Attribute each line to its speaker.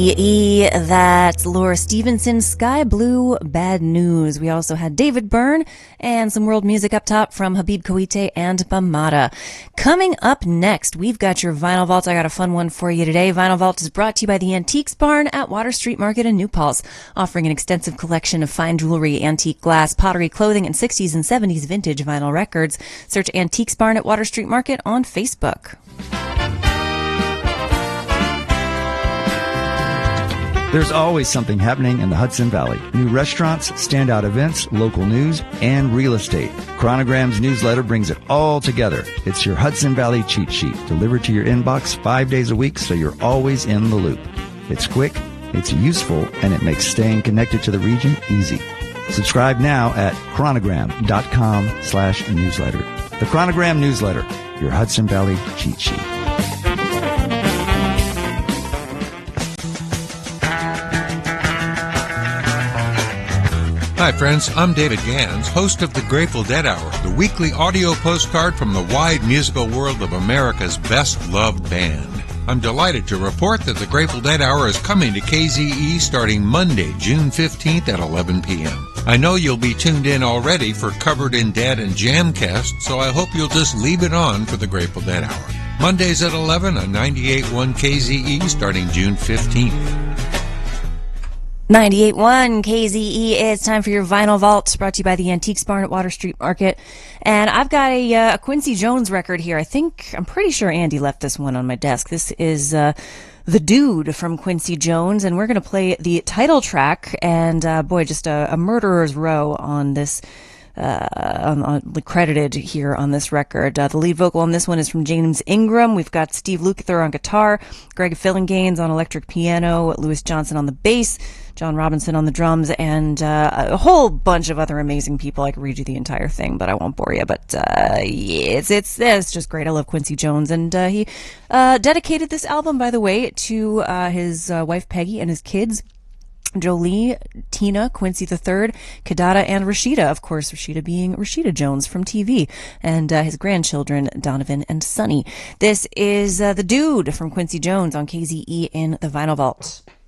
Speaker 1: That's Laura Stevenson, Sky Blue, Bad News. We also had David Byrne and some world music up top from Habib Koite and Bamada. Coming up next, we've got your Vinyl Vault. I got a fun one for you today. Vinyl Vault is brought to you by the Antiques Barn at Water Street Market in New Paltz, offering an extensive collection of fine jewelry, antique glass, pottery, clothing, and 60s and 70s vintage vinyl records. Search Antiques Barn at Water Street Market on Facebook.
Speaker 2: There's always something happening in the Hudson Valley. New restaurants, standout events, local news, and real estate. Chronogram's newsletter brings it all together. It's your Hudson Valley cheat sheet, delivered to your inbox 5 days a week so you're always in the loop. It's quick, it's useful, and it makes staying connected to the region easy. Subscribe now at chronogram.com/newsletter. The Chronogram newsletter, your Hudson Valley cheat sheet.
Speaker 3: Hi friends, I'm David Gans, host of the Grateful Dead Hour, the weekly audio postcard from the wide musical world of America's best-loved band. I'm delighted to report that the Grateful Dead Hour is coming to KZE starting Monday, June 15th at 11 p.m. I know you'll be tuned in already for Covered in Dead and Jamcast, so I hope you'll just leave it on for the Grateful Dead Hour. Mondays at 11 on 98.1 KZE starting June 15th.
Speaker 1: 98.1 KZE. It's time for your Vinyl Vault, brought to you by the Antiques Barn at Water Street Market. And I've got a Quincy Jones record here. I'm pretty sure Andy left this one on my desk. This is The Dude from Quincy Jones, and we're going to play the title track. And boy, just a murderer's row on this. Credited here on this record. The lead vocal on this one is from James Ingram. We've got Steve Lukather on guitar, Greg Fillinganes on electric piano, Lewis Johnson on the bass, John Robinson on the drums, and a whole bunch of other amazing people. I could read you the entire thing, but I won't bore you. But it's just great. I love Quincy Jones, and he dedicated this album, by the way, to his wife Peggy and his kids, Jolie, Tina, Quincy III, Kadada, and Rashida. Of course, Rashida being Rashida Jones from TV, and his grandchildren, Donovan and Sonny. This is The Dude from Quincy Jones on KZE in the Vinyl Vault.